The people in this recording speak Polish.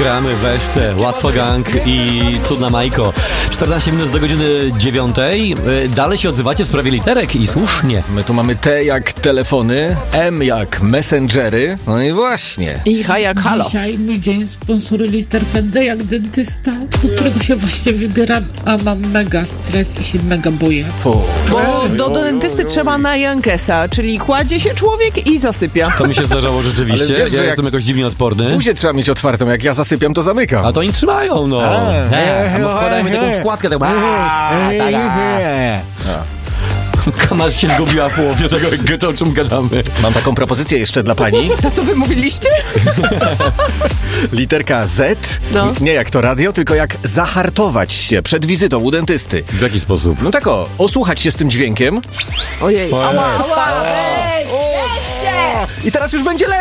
Gramy wersę, Łatwo Gang i Cudna Majko. 14 minut do godziny 9. Dalej się odzywacie w sprawie literek i słusznie. My tu mamy T jak telefony, M jak messengery, no i właśnie. I H jak halo. Dzisiaj mój dzień sponsoruje literkę D jak dentysta, do którego się właśnie wybieram, a mam mega stres i się mega boję. Bo do dentysty trzeba na Jankesa, czyli kładzie się człowiek i zasypia. To mi się zdarzało rzeczywiście. Ale wiesz, że Ja jak- jestem jakoś dziwnie odporny. Buzię trzeba mieć otwartą, jak ja zasypiam, to zamykam. A to oni trzymają, no. Wkładajmy taką wkładkę. Kama się zgubiła w połowie tego, o czym gadamy. Mam taką propozycję jeszcze dla pani. To co wy mówiliście? Literka Z, No. nie jak to radio, tylko jak zahartować się przed wizytą u dentysty. W jaki sposób? No tak osłuchać się z tym dźwiękiem Ojej. i teraz już będzie lepiej.